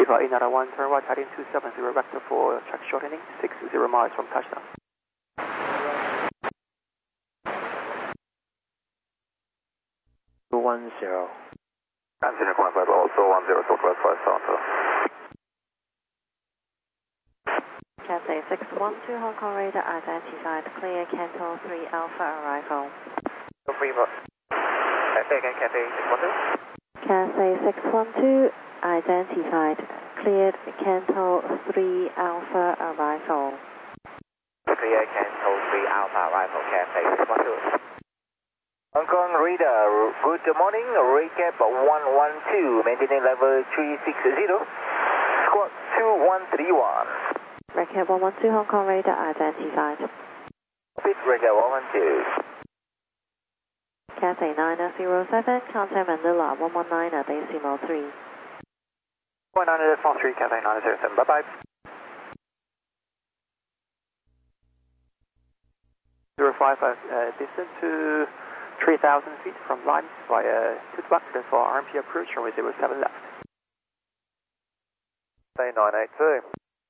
another one, turn right heading 270 vector for track shortening, 60 miles from touchdown. 210. Continue contact also 10 Southwest 5 Cathay 612 Hong Kong radar identified, clear Canton 3 Alpha arrival. Say again, Cathay 612? Cathay 612 identified, cleared Canton 3 Alpha arrival. Clear Canton 3 Alpha arrival, Cathay 612. Hong Kong radar, good morning, recap 112, maintaining level 360, squawk 2131. Recap 112 Hong Kong radar identified. Repeat, recap 112. Cathay 907, contact Manila 119 at decimal 3. 1943, Cathay 907, bye bye. 05 distance to 3,000 feet from Limes via Tutbuckton for RMP approach, runway 07 left. Say 982.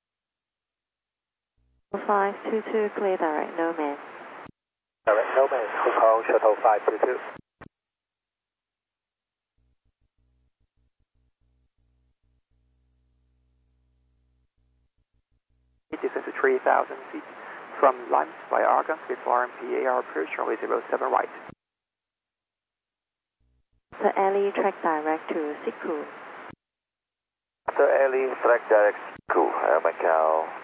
522, clear direct, no man. Direct, no man, Hong Kong Shuttle 522. Distance to 3,000 feet from Limes via Argonne for RMP AR approach, runway 07 right. The alley track direct to Siku. The alley track direct to Macau.